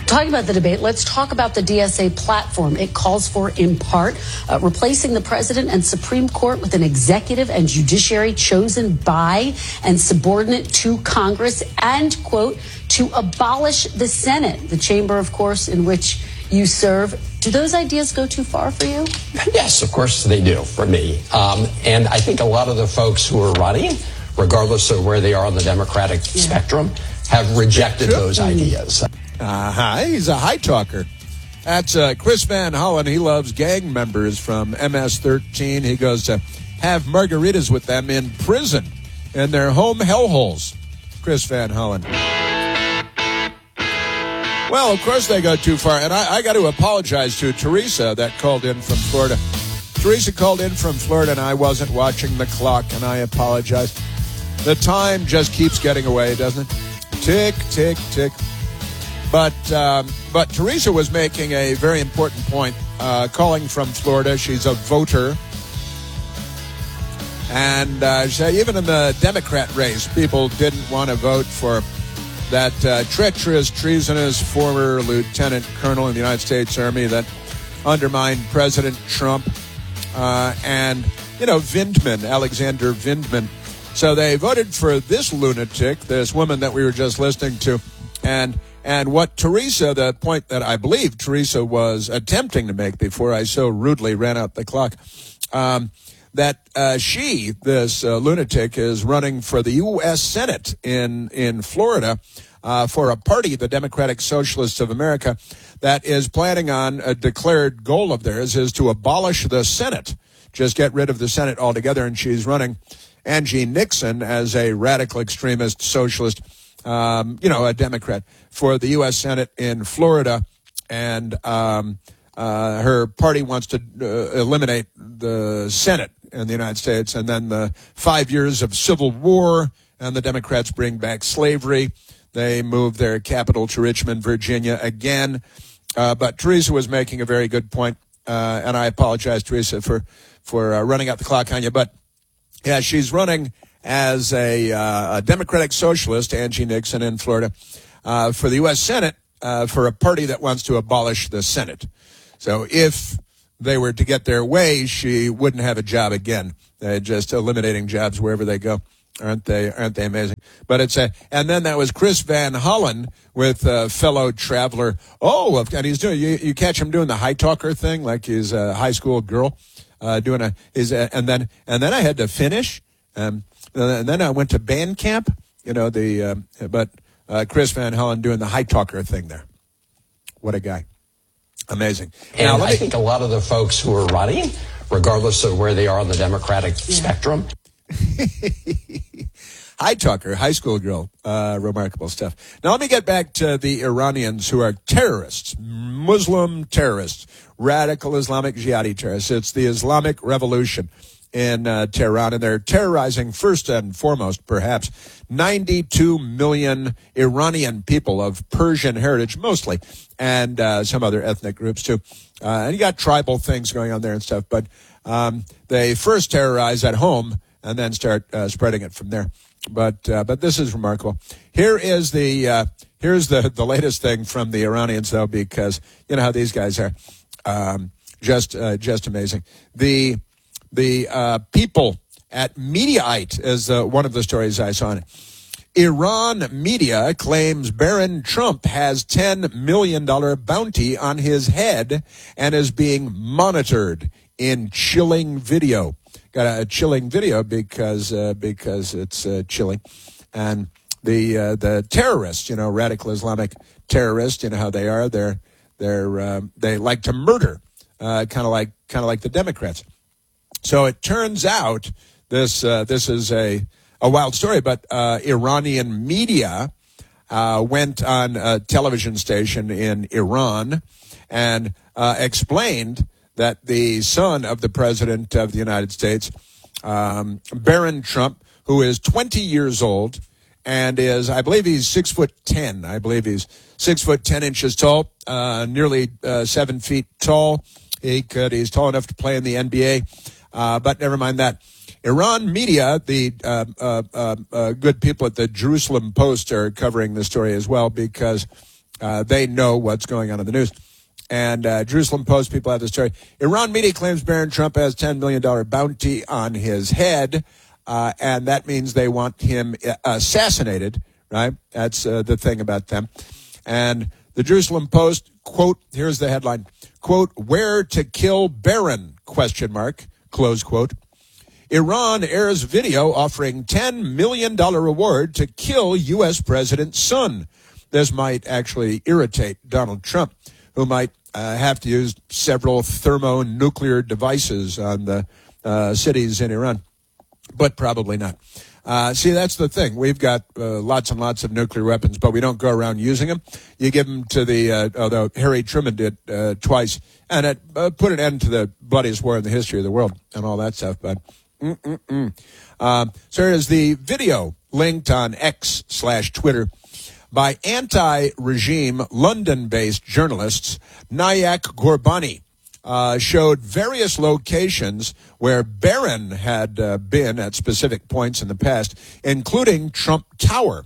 Talking about the debate, let's talk about the DSA platform. It calls for, in part, replacing the president and Supreme Court with an executive and judiciary chosen by and subordinate to Congress and, quote, to abolish the Senate, the chamber, of course, in which you serve. Do those ideas go too far for you? Yes, of course they do for me. And I think a lot of the folks who are running, regardless of where they are on the Democratic spectrum, have rejected those ideas. He's a high talker. That's Chris Van Hollen. He loves gang members from MS-13. He goes to have margaritas with them in prison in their home hellholes. Chris Van Hollen. Well, of course they go too far. And I got to apologize to Teresa that called in from Florida. Teresa called in from Florida, and I wasn't watching the clock, and I apologize. The time just keeps getting away, doesn't it? Tick, tick, tick. But Teresa was making a very important point, calling from Florida. She's a voter. And she said even in the Democrat race, people didn't want to vote for that treacherous, treasonous former lieutenant colonel in the United States Army that undermined President Trump and, Vindman, Alexander Vindman. So they voted for this lunatic, this woman that we were just listening to, and what Teresa, the point that I believe Teresa was attempting to make before I so rudely ran out the clock, that she, this lunatic, is running for the U.S. Senate in Florida for a party, the Democratic Socialists of America, that is planning on a declared goal of theirs is to abolish the Senate, just get rid of the Senate altogether, and she's running Angie Nixon as a radical extremist socialist, a Democrat for the U.S. Senate in Florida, and her party wants to eliminate the Senate in the United States, and then the 5 years of civil war, and the Democrats bring back slavery. They move their capital to Richmond, Virginia again. But Teresa was making a very good point, and I apologize, Teresa, for running out the clock on you. But yeah, she's running as a Democratic socialist, Angie Nixon in Florida, for the U.S. Senate, for a party that wants to abolish the Senate. So if they were to get their way, she wouldn't have a job again. They're just eliminating jobs wherever they go. Aren't they amazing? But and then that was Chris Van Hollen with fellow traveler. Oh, and he's doing, you catch him doing the high talker thing, like he's a high school girl, and then I had to finish, and then I went to band camp, but Chris Van Hollen doing the high talker thing there. What a guy. Amazing. And now, I think a lot of the folks who are running, regardless of where they are on the Democratic spectrum. High talker, high school girl, remarkable stuff. Now let me get back to the Iranians who are terrorists, Muslim terrorists, radical Islamic jihadi terrorists. It's the Islamic Revolution in Tehran, and they're terrorizing first and foremost, perhaps, 92 million Iranian people of Persian heritage, mostly, and some other ethnic groups too. And you got tribal things going on there and stuff, but they first terrorize at home and then start spreading it from there. But this is remarkable. Here's the latest thing from the Iranians, though, because you know how these guys are, just amazing. The people at Mediaite is one of the stories I saw in it. Iran media claims Barron Trump has $10 million bounty on his head and is being monitored in chilling video. Got a chilling video because it's chilling, and the terrorists, radical Islamic terrorists, how they are. They like to murder, kind of like the Democrats. So it turns out this is a wild story, but Iranian media went on a television station in Iran and explained that the son of the president of the United States, Barron Trump, who is 20 years old and is, I believe he's 6'10". I believe he's 6'10" tall, nearly 7 feet tall. He's tall enough to play in the NBA, but never mind that. Iran media, the good people at the Jerusalem Post are covering the story as well because They know what's going on in the news. And Jerusalem Post, people have the story. Iran media claims Barron Trump has $10 million bounty on his head, and that means they want him assassinated, right? That's the thing about them. And the Jerusalem Post, quote, here's the headline, quote, "Where to kill Barron, ? Close quote. Iran airs video offering $10 million reward to kill U.S. President's son. This might actually irritate Donald Trump, who might have to use several thermonuclear devices on the cities in Iran, but probably not. See, that's the thing. We've got lots and lots of nuclear weapons, but we don't go around using them. You give them to the, although Harry Truman did twice, and it put an end to the bloodiest war in the history of the world and all that stuff. But so here's the video linked on X/Twitter by anti-regime London-based journalists. Nayak Ghorbani showed various locations where Barron had been at specific points in the past, including Trump Tower.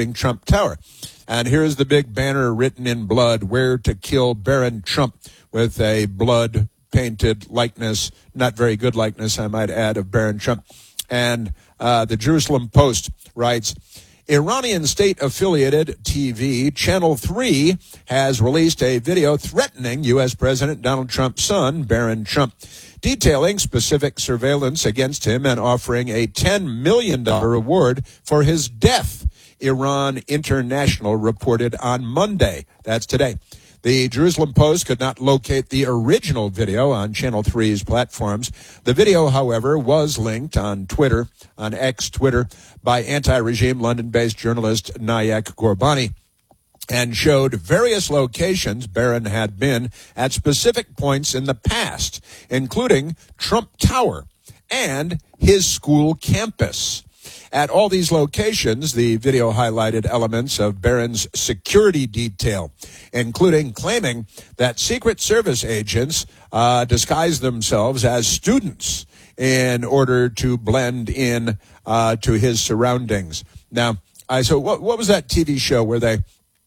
And here's the big banner written in blood, "Where to kill Barron Trump," with a blood-painted likeness, not very good likeness, I might add, of Barron Trump. And the Jerusalem Post writes, Iranian state-affiliated TV Channel 3 has released a video threatening U.S. President Donald Trump's son, Barron Trump, detailing specific surveillance against him and offering a $10 million reward for his death, Iran International reported on Monday. That's today. The Jerusalem Post could not locate the original video on Channel 3's platforms. The video, however, was linked on Twitter, on X/Twitter, by anti-regime London-based journalist Nayak Ghorbani, and showed various locations Barron had been at specific points in the past, including Trump Tower and his school campus. At all these locations, the video highlighted elements of Barron's security detail, including claiming that Secret Service agents disguised themselves as students in order to blend in to his surroundings. Now, so what was that TV show where they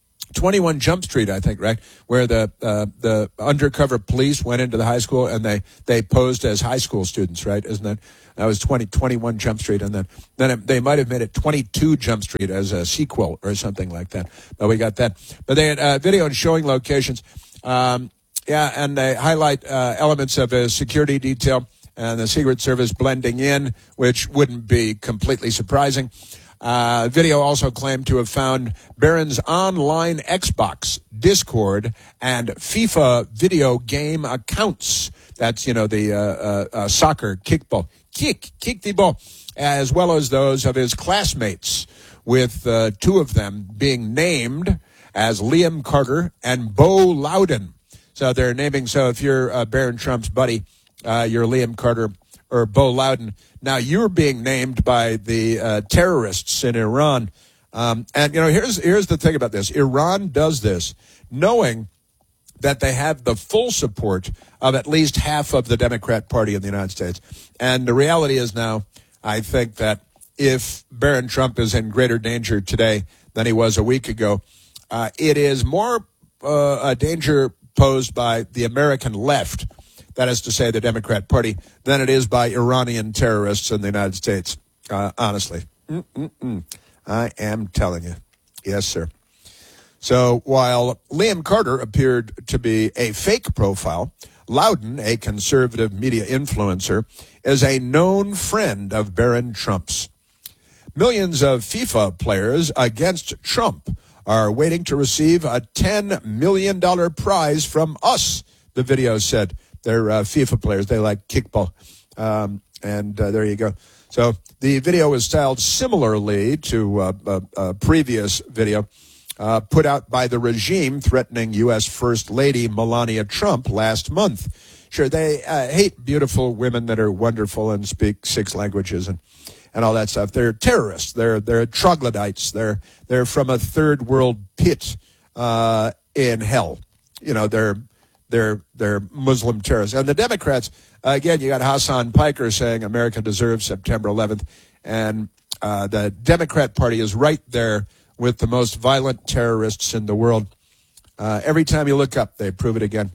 21 Jump Street, I think, right? Where the undercover police went into the high school and they posed as high school students, right? Isn't that was 21 Jump Street, and then they might have made it 22 Jump Street as a sequel or something like that. But we got that. But they had video showing locations. And they highlight elements of a security detail and the Secret Service blending in, which wouldn't be completely surprising. Video also claimed to have found Barron's online Xbox, Discord, and FIFA video game accounts. That's, the soccer kickball. Kick the ball, as well as those of his classmates, with two of them being named as Liam Carter and Bo Loudon. So they're naming, so if you're Barron Trump's buddy, you're Liam Carter or Bo Loudon. Now you're being named by the terrorists in Iran. And here's the thing about this. Iran does this knowing that they have the full support of at least half of the Democrat Party in the United States. And the reality is now, I think that if Barron Trump is in greater danger today than he was a week ago, it is more a danger posed by the American left, that is to say the Democrat Party, than it is by Iranian terrorists in the United States, honestly. I am telling you. Yes, sir. So while Liam Carter appeared to be a fake profile, Loudon, a conservative media influencer, is a known friend of Barron Trump's. Millions of FIFA players against Trump are waiting to receive a $10 million prize from us, the video said. They're FIFA players. They like kickball. And there you go. So the video was styled similarly to a previous video put out by the regime threatening U.S. First Lady Melania Trump last month. Sure, they hate beautiful women that are wonderful and speak 6 languages and all that stuff. They're terrorists. They're troglodytes. They're from a third world pit in hell. They're Muslim terrorists. And the Democrats, again, you got Hassan Piker saying America deserves September 11th, and the Democrat Party is right there with the most violent terrorists in the world. Every time you look up, they prove it again.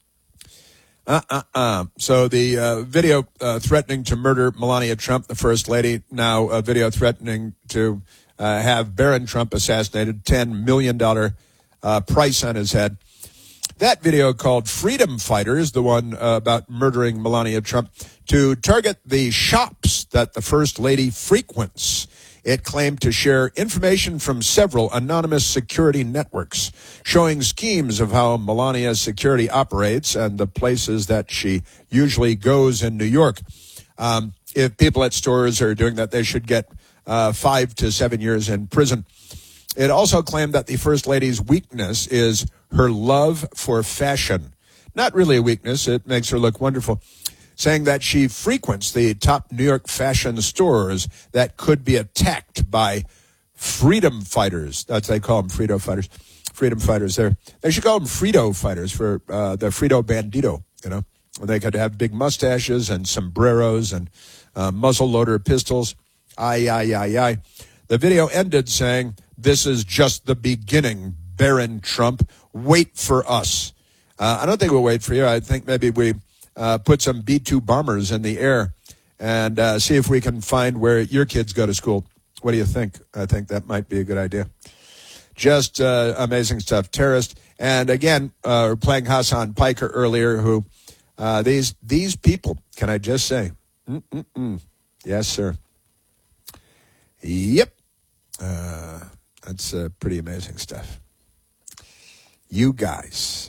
So the video threatening to murder Melania Trump, the First Lady, now a video threatening to have Barron Trump assassinated, $10 million price on his head. That video called Freedom Fighters, the one about murdering Melania Trump, to target the shops that the First Lady frequents. It claimed to share information from several anonymous security networks, showing schemes of how Melania's security operates and the places that she usually goes in New York. If people at stores are doing that, they should get 5 to 7 years in prison. It also claimed that the First Lady's weakness is her love for fashion. Not really a weakness. It makes her look wonderful. Saying that she frequents the top New York fashion stores that could be attacked by freedom fighters. That's what they call them, Freedom Fighters. Freedom Fighters. They should call them Frito Fighters for the Frito Bandito, you know. They could have big mustaches and sombreros and muzzle loader pistols. The video ended saying, "This is just the beginning, Barron Trump. Wait for us." I don't think we'll wait for you. I think maybe we put some B-2 bombers in the air and see if we can find where your kids go to school. What do you think? I think that might be a good idea. Just amazing stuff. Terrorist. And again, we're playing Hassan Piker earlier, who these people, can I just say? Yes, sir. Yep. That's pretty amazing stuff. You guys.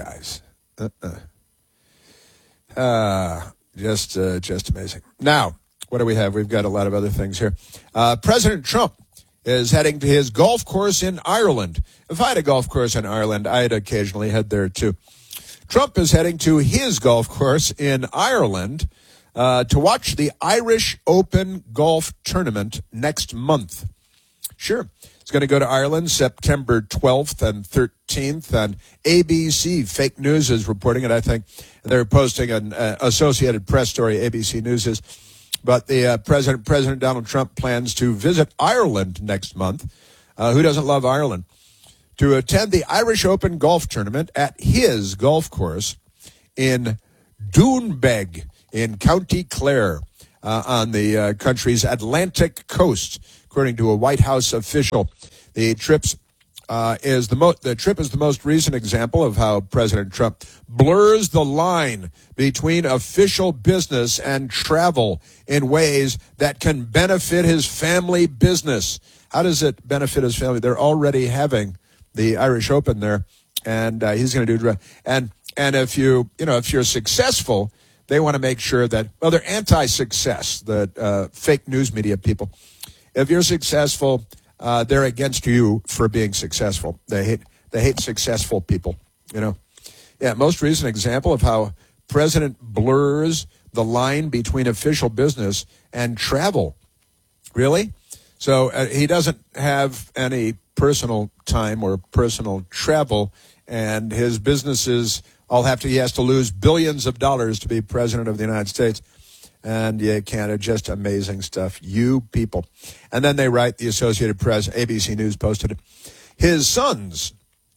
Just amazing. Now, what do we have? We've got a lot of other things here. President Trump is heading to his golf course in Ireland. If I had a golf course in Ireland, I'd occasionally head there too. Trump is heading to his golf course in Ireland to watch the Irish Open golf tournament next month. Sure. It's going to go to Ireland September 12th and 13th, and ABC Fake News is reporting it, I think. They're posting an Associated Press story, ABC News is. But the President Donald Trump plans to visit Ireland next month. Who doesn't love Ireland? To attend the Irish Open golf tournament at his golf course in Doonbeg in County Clare on the country's Atlantic coast, according to a White House official. The trip is the most recent example of how President Trump blurs the line between official business and travel in ways that can benefit his family business. How does it benefit his family? They're already having the Irish Open there, and he's going to do. And if you're successful, they want to make sure that, well, they're anti-success, the fake news media people. If you're successful, they're against you for being successful. They hate successful people, you know. Yeah, most recent example of how President blurs the line between official business and travel. Really? So he doesn't have any personal time or personal travel, and his businesses he has to lose billions of dollars to be president of the United States. And you can't, just amazing stuff. You people. And then they write, the Associated Press, ABC News posted it. His sons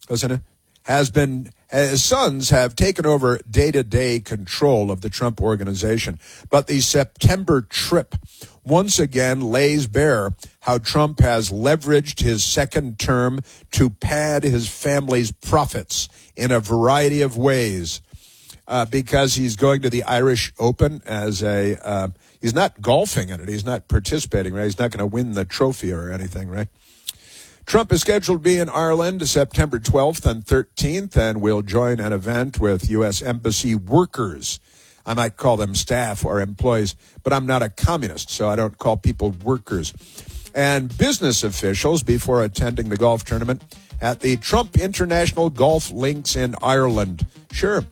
have taken over day-to-day control of the Trump organization. But the September trip once again lays bare how Trump has leveraged his second term to pad his family's profits in a variety of ways. Because he's going to the Irish Open as he's not golfing in it. He's not participating, right? He's not going to win the trophy or anything, right? Trump is scheduled to be in Ireland September 12th and 13th, and will join an event with U.S. Embassy workers. I might call them staff or employees, but I'm not a communist, so I don't call people workers. And business officials before attending the golf tournament at the Trump International Golf Links in Ireland. Sure.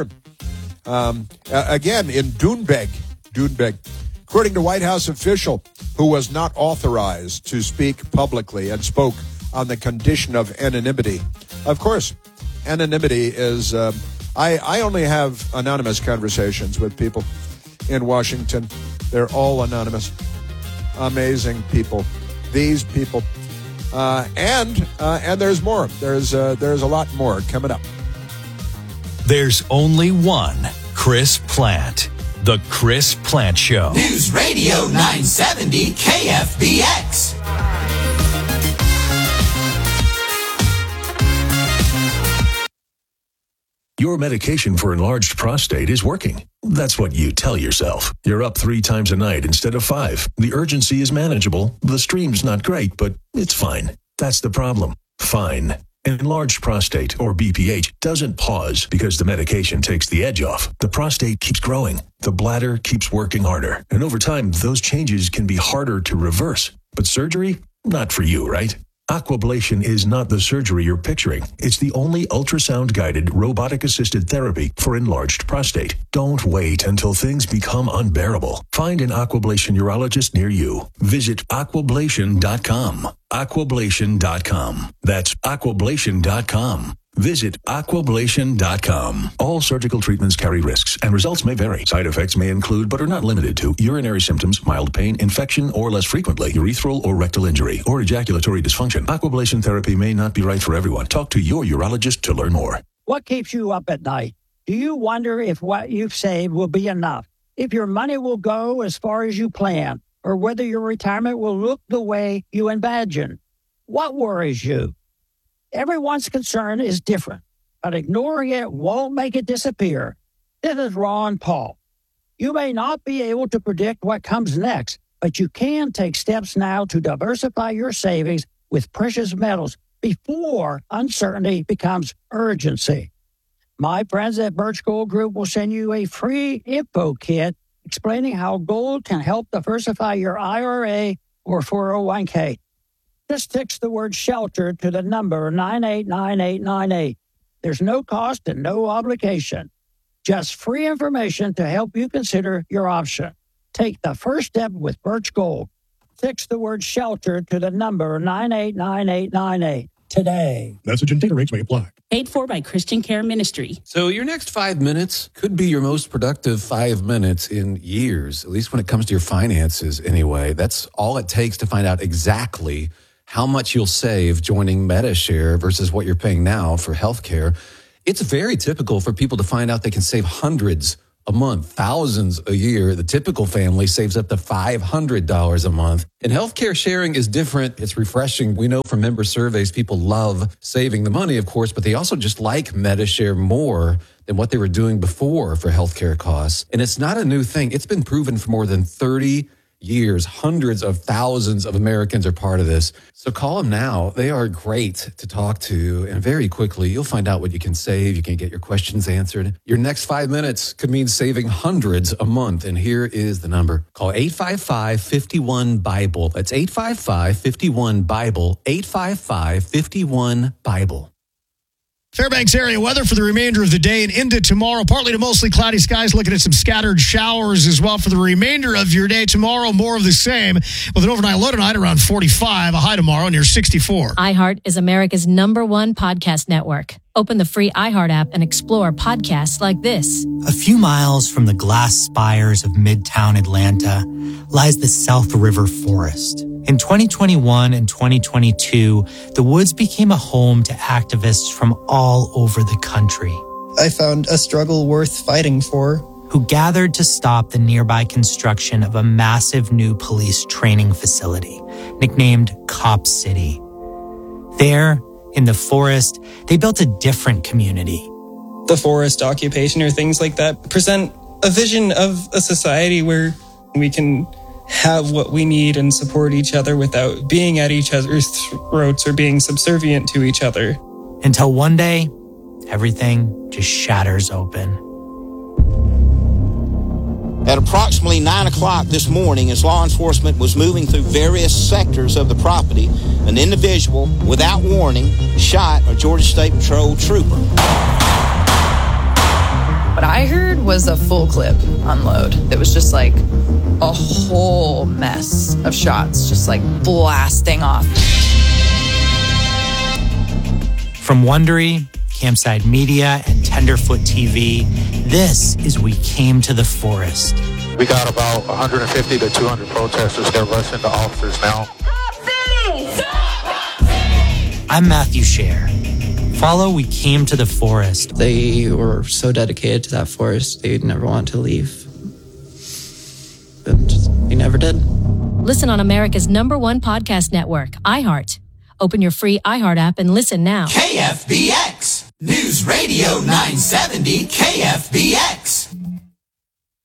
Again, in Doonbeg. According to White House official who was not authorized to speak publicly and spoke on the condition of anonymity. Of course, anonymity is, I only have anonymous conversations with people in Washington. They're all anonymous. Amazing people. These people. And there's more. There's a lot more coming up. There's only one Chris Plant. The Chris Plant Show. News Radio 970 KFBX. Your medication for enlarged prostate is working. That's what you tell yourself. You're up 3 times a night instead of 5. The urgency is manageable. The stream's not great, but it's fine. That's the problem. Fine. Enlarged prostate, or BPH, doesn't pause because the medication takes the edge off. The prostate keeps growing. The bladder keeps working harder. And over time, those changes can be harder to reverse. But surgery? Not for you, right? Aquablation is not the surgery you're picturing. It's the only ultrasound-guided, robotic-assisted therapy for enlarged prostate. Don't wait until things become unbearable. Find an Aquablation urologist near you. Visit aquablation.com. Aquablation.com. That's aquablation.com. Visit aquablation.com. All surgical treatments carry risks, and results may vary. Side effects may include, but are not limited to, urinary symptoms, mild pain, infection, or less frequently, urethral or rectal injury, or ejaculatory dysfunction. Aquablation therapy may not be right for everyone. Talk to your urologist to learn more. What keeps you up at night? Do you wonder if what you've saved will be enough? If your money will go as far as you plan? Or whether your retirement will look the way you imagine? What worries you? Everyone's concern is different, but ignoring it won't make it disappear. This is Ron Paul. You may not be able to predict what comes next, but you can take steps now to diversify your savings with precious metals before uncertainty becomes urgency. My friends at Birch Gold Group will send you a free info kit explaining how gold can help diversify your IRA or 401k. Just text the word SHELTER to the number 989898. There's no cost and no obligation. Just free information to help you consider your option. Take the first step with Birch Gold. Text the word SHELTER to the number 989898 today. Message and data rates may apply. Paid for by Christian Care Ministry. So your next 5 minutes could be your most productive 5 minutes in years, at least when it comes to your finances anyway. That's all it takes to find out exactly how much you'll save joining Medi-Share versus what you're paying now for healthcare. It's very typical for people to find out they can save hundreds a month, thousands a year. The typical family saves up to $500 a month. And healthcare sharing is different. It's refreshing. We know from member surveys, people love saving the money, of course, but they also just like Medi-Share more than what they were doing before for healthcare costs. And it's not a new thing. It's been proven for more than 30 years. Hundreds of thousands of Americans are part of this. So call them now. They are great to talk to. And very quickly, you'll find out what you can save. You can get your questions answered. Your next 5 minutes could mean saving hundreds a month. And here is the number. Call 855-51-BIBLE. That's 855-51-BIBLE. 855-51-BIBLE. Fairbanks area weather for the remainder of the day and into tomorrow. Partly to mostly cloudy skies, looking at some scattered showers as well for the remainder of your day. Tomorrow, more of the same with an overnight low tonight around 45, a high tomorrow near 64. iHeart is America's #1 podcast network. Open the free iHeart app and explore podcasts like this. A few miles from the glass spires of Midtown Atlanta lies the South River Forest. In 2021 and 2022, the woods became a home to activists from all over the country. I found a struggle worth fighting for. Who gathered to stop the nearby construction of a massive new police training facility, nicknamed Cop City. There, in the forest, they built a different community. The forest occupation or things like that present a vision of a society where we can have what we need and support each other without being at each other's throats or being subservient to each other. Until one day, everything just shatters open. At approximately 9 o'clock this morning, as law enforcement was moving through various sectors of the property, an individual, without warning, shot a Georgia State Patrol trooper. What I heard was a full clip unload. It was just like a whole mess of shots, just like blasting off. From Wondery, Campside Media, and Tenderfoot TV, this is We Came to the Forest. We got about 150 to 200 protesters that rush into officers now. Stop I'm Matthew Scher. Follow We Came to the Forest. They were so dedicated to that forest, they never wanted to leave. And they never did. Listen on America's #1 podcast network, iHeart. Open your free iHeart app and listen now. KFBX News Radio 970 KFBX.